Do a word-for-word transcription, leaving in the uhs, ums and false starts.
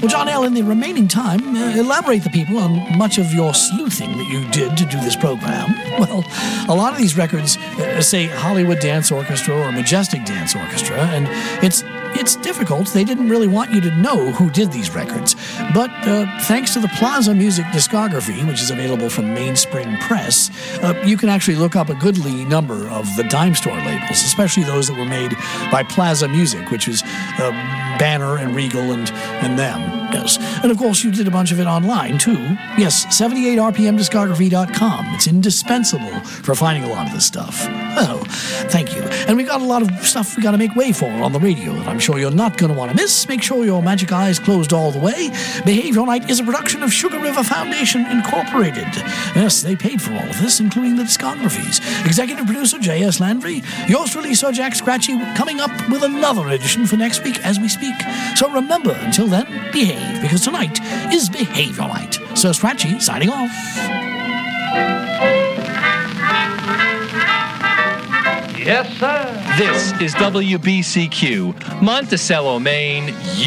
Well, John L., in the remaining time, uh, elaborate the people on much of your sleuthing that you did to do this program. Well, a lot of these records uh, say Hollywood Dance Orchestra or Majestic Dance Orchestra, and it's It's difficult. They didn't really want you to know who did these records. But uh, thanks to the Plaza Music discography, which is available from Mainspring Press, uh, you can actually look up a goodly number of the dime store labels, especially those that were made by Plaza Music, which is uh, Banner and Regal and, and them. Yes. And of course, you did a bunch of it online, too. Yes, seventy-eight R P M discography dot com. It's indispensable for finding a lot of this stuff. Well, thank you. And we got a lot of stuff we got to make way for on the radio that I'm sure you're not going to want to miss. Make sure your magic eyes closed all the way. Behavior Night is a production of Sugar River Foundation Incorporated. Yes, they paid for all of this, including the discographies. Executive producer J S. Landry. Yours truly, Sir Jack Scratchy, coming up with another edition for next week as we speak. So remember, until then, behave, because tonight is Behavior Night. Sir Scratchy, signing off. Yes, sir. This is W B C Q, Monticello, Maine.